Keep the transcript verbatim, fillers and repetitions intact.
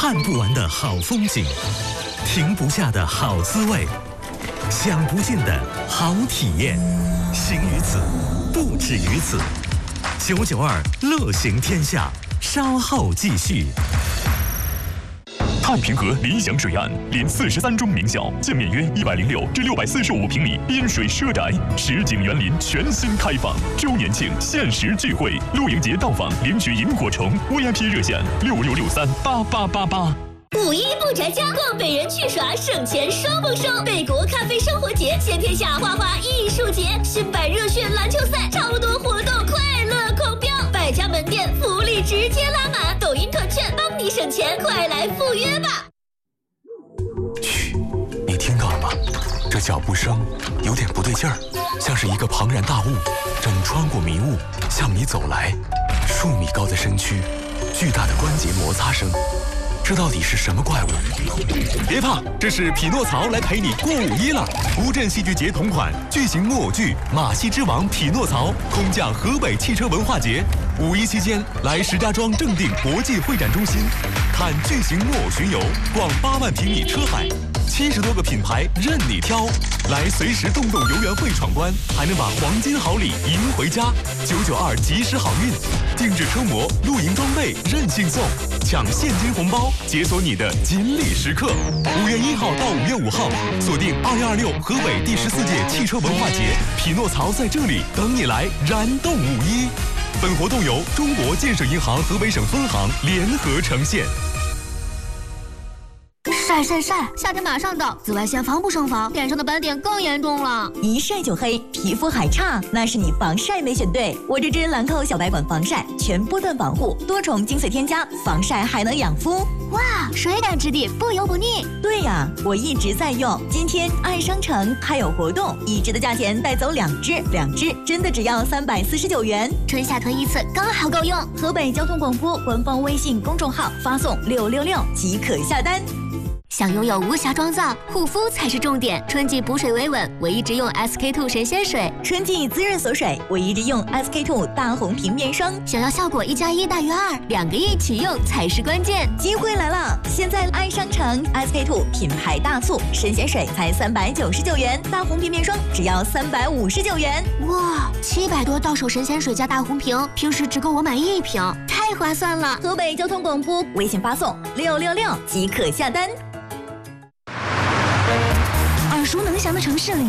看不完的好风景，停不下的好滋味，享不尽的好体验。行于此，不止于此。九九二乐行天下，稍后继续。 太平河理想水岸连四十三中名校，建面约一百零六至六百四十五平米滨水奢宅，实景园林全新开放，周年庆限时聚会，露营节到访领取萤火虫 V I P 热线六六六三八八八八。 五一不宅家，逛北人去耍，省钱双丰收。北国咖啡生活节，先天下花花艺术节，新百热血篮球赛，超多活动，快乐狂飙。百家门店福利直接拉满，抖音团券帮你省钱，快来赴约吧！ 嘘，你听到了吗？这脚步声有点不对劲儿，像是一个庞然大物正穿过迷雾向你走来。数米高的身躯，巨大的关节摩擦声。这到底是什么怪物？别怕，这是匹诺曹来陪你过五一了。乌镇戏剧节同款巨型木偶剧《马戏之王匹诺曹》空降河北汽车文化节。五一期间，来石家庄正定国际会展中心，看巨型木偶巡游，逛八万平米车海，七十多个品牌任你挑。来随时动动游园会闯关，还能把黄金好礼迎回家。九九二及时好运，定制车模、露营装备任性送，抢现金红包，解锁你的锦鲤时刻。五月一号到五月五号，锁定二零二六河北第十四届汽车文化节，匹诺曹在这里等你来燃动五一。本活动由中国建设银行河北省分行联合呈现。 晒晒晒！夏天马上到，紫外线防不胜防，脸上的斑点更严重了。 一晒就黑，皮肤还差，那是你防晒没选对。我这支兰蔻小白管防晒，全波段防护，多重精粹添加，防晒还能养肤。 哇，水感质地，不油不腻。 对呀，我一直在用。今天爱商城还有活动，一支的价钱带走两支，两支真的只要三百四十九元， 春夏囤一次刚好够用。 河北交通广播官方微信公众号发送六六六即可下单。 想拥有无瑕妆造，护肤才是重点。春季补水维稳，我一直用 S K two 神仙水； 春季滋润锁水，我一直用 S K two 大红瓶面霜。 想要效果一加一大于二，两个一起用才是关键。 机会来了！现在爱商城 S K two 品牌大促，神仙水才三百九十九元，大红瓶面霜只要三百五十九元。 哇，七百多到手神仙水加大红瓶，平时只够我买一瓶，太划算了！ 河北交通广播微信发送六六六即可下单。 耳熟能详的城市里。